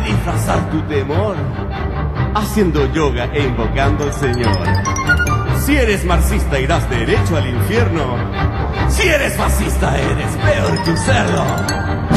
disfrazar tu temor haciendo yoga e invocando al Señor. Si eres marxista irás derecho al infierno. Si eres fascista eres peor que un cerdo.